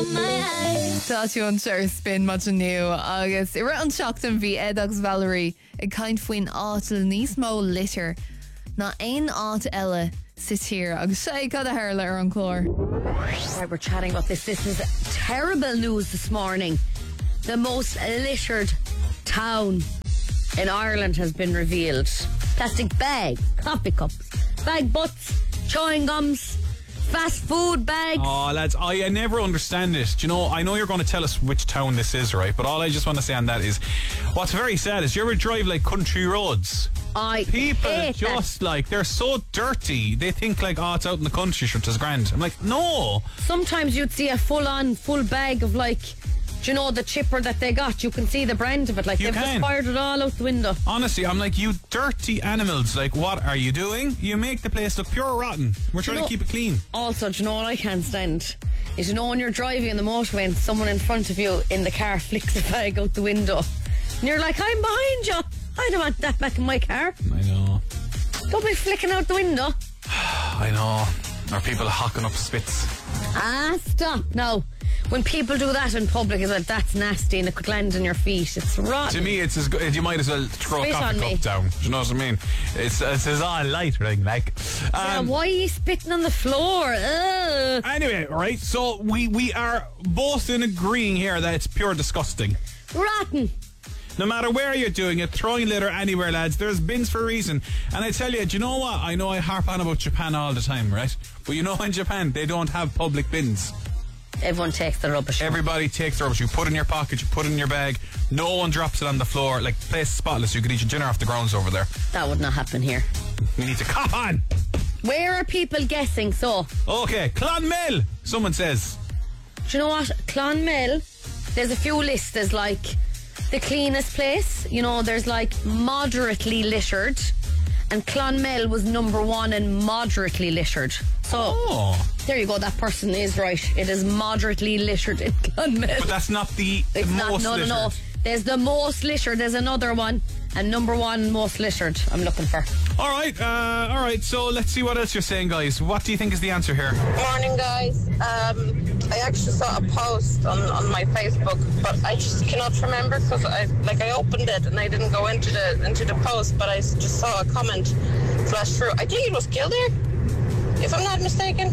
Táisiún seir spin much new agus I ra an seachtain bhí Edags Valerie ag caint faoin átal níos mó litir na ein áit eile sit here agus sé cad a hairla ar an chlór. Right, we're chatting about this. This is terrible news this morning. The most littered town in Ireland has been revealed. Plastic bags, coffee cups, bag butts, chewing gums, fast food bags. Oh, lads, I never understand it. Do you know, I know you're going to tell us which town this is, right? But all I just want to say on that is, what's very sad is you ever drive like country roads? People just that. Like, they're so dirty. They think like, oh, it's out in the country, sure, it's grand. I'm like, no. Sometimes you'd see a full bag of like, do you know, the chipper that they got? You can see the brand of it. Like, they've just fired it all out the window. Honestly, I'm like, you dirty animals. Like, what are you doing? You make the place look pure rotten. We're trying to keep it clean. Also, do you know what I can't stand? Is, you know, when you're driving on the motorway and someone in front of you in the car flicks a bag out the window. And you're like, I'm behind you. I don't want that back in my car. I know. Don't be flicking out the window. I know. Or people hocking up spits. Stop now. When people do that in public, is like, that's nasty and it could land on your feet. It's rotten. To me, it's as good. You might as well throw a coffee cup down. Do you know what I mean? It's all light ring, like. Yeah, why are you spitting on the floor? Anyway, right. So we are both in agreeing here that it's pure disgusting. Rotten. No matter where you're doing it, throwing litter anywhere, lads, there's bins for a reason. And I tell you, do you know what? I know I harp on about Japan all the time, right? But you know, in Japan, they don't have public bins. Everyone takes the rubbish. Everybody takes the rubbish. You put it in your pocket, you put it in your bag. No one drops it on the floor. Like, the place is spotless. You could eat your dinner off the grounds over there. That would not happen here. We need to cop on. Where are people guessing so? Okay, Clonmel, someone says. Do you know what? Clonmel, there's a few lists. There's like the cleanest place. You know, there's like moderately littered. And Clonmel was number 1 in moderately littered. So, there you go. That person is right. It is moderately littered in Clonmel. But that's not the most littered. No. There's the most littered. There's another one. And number 1 most littered I'm looking for. All right. So let's see what else you're saying, guys. What do you think is the answer here? Morning, guys. I actually saw a post on my Facebook, but I just cannot remember because I opened it and I didn't go into the post, but I just saw a comment flash through. I think it was Kildare, if I'm not mistaken.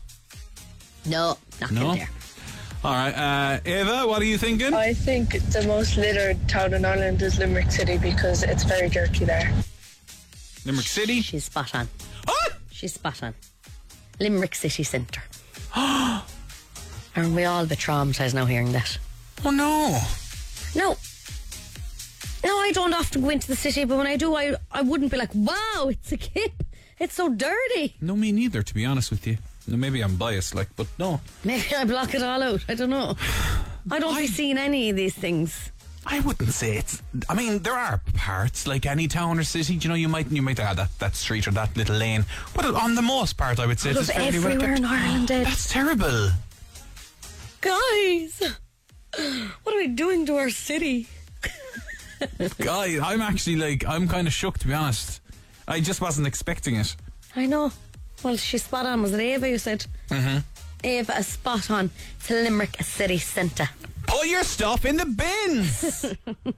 No, not Kildare. All right, Ava, what are you thinking? I think the most littered town in Ireland is Limerick City because it's very dirty there. Limerick City? She's spot on. What? She's spot on. Limerick City Centre. Aren't we all a bit traumatised now hearing that? Oh, no. No, I don't often go into the city, but when I do, I wouldn't be like, wow, it's a kip. It's so dirty. No, me neither, to be honest with you. Maybe I'm biased, but no. Maybe I block it all out. I don't know. I don't be seeing any of these things. I wouldn't say it's... I mean, there are parts, like any town or city, you know, you might have that street or that little lane. But on the most part, I would say it's fairly well kept. Everywhere in Ireland, Ed. That's terrible. Guys, what are we doing to our city? Guys, I'm kind of shook, to be honest. I just wasn't expecting it. I know. Well, she's spot on. Was it Ava you said? Mm-hmm. Ava is spot on to Limerick City Centre. Put your stuff in the bins.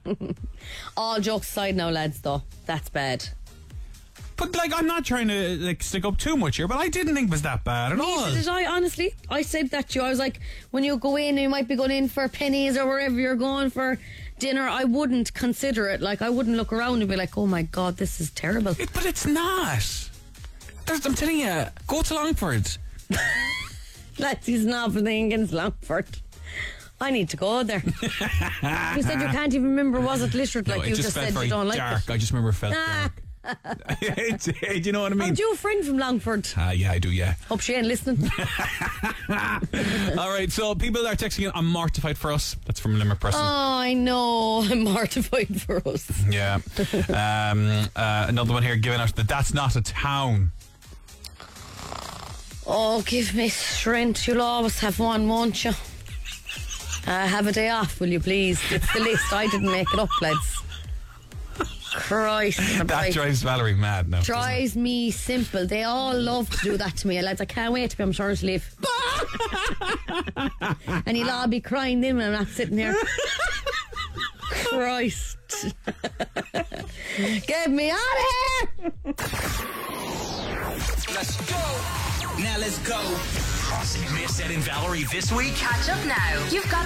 All jokes aside now, lads, though. That's bad. But, I'm not trying to, stick up too much here, but I didn't think it was that bad at all. Neither did I, honestly. I said that to you. I was like, when you go in, you might be going in for pennies or wherever you're going for dinner, I wouldn't consider it. I wouldn't look around and be like, oh my God, this is terrible. But it's not. I'm telling you, go to Longford. Lads, he's not playing against Longford. I need to go there. You said you can't even remember, was it littered? No, you just said you don't dark. like it. I just remember it felt dark. Do you know what I mean? Do you have a friend from Longford? Yeah, I do, yeah. Hope she ain't listening. All right, so people are texting in, I'm mortified for us. That's from a Limerick person. Oh, I know. I'm mortified for us. Yeah. Another one here giving us that's not a town. Oh, give me strength. You'll always have one, won't you? Have a day off, will you please? It's the list. I didn't make it up, lads. Christ. That drives Valerie mad now. Drives me simple. They all love to do that to me, lads. I can't wait to be on maternity leave. And you'll all be crying then when I'm not sitting there. Christ. Get me out of here! Let's go. Now let's go. Crossing Miss Ed and Valerie this week. Catch up now. You've got